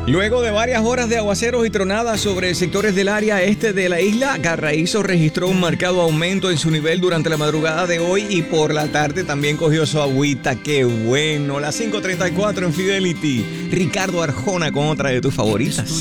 Luego de varias horas de aguaceros y tronadas sobre sectores del área este de la isla, Carraízo registró un marcado aumento en su nivel durante la madrugada de hoy y por la tarde también cogió su agüita. ¡Qué bueno! Las 5:34 en Fidelity. Ricardo Arjona con otra de tus favoritas.